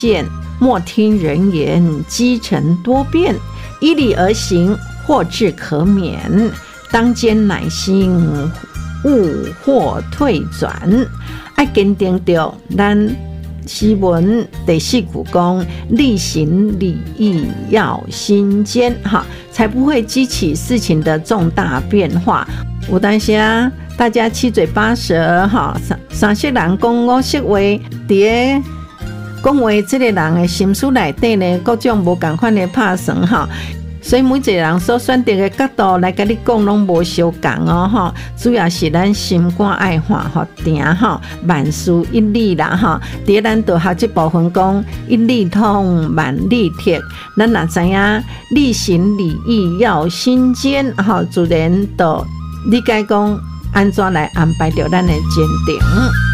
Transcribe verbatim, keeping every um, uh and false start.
见，莫听人言，积尘多变，依理而行，祸至可免。当坚乃心，勿或退转。爱坚定着咱诗文第四句讲，力行礼义要心坚，哈，才不会激起事情的重大变化。有当时啊，大家七嘴八舌，哈，三三色人讲五色话，伫讲话这个人的心思内底呢，各种无同款的拍算，哈。所以每一个人所选择的角度来跟你讲，拢无相同哦，哈。主要是咱心肝爱换好定哈，万事一理啦哈。伫咱道学这部分讲一理通，万理铁。咱若知影力行礼义要心坚，哈，自然就理解讲安怎来安排着咱的坚定。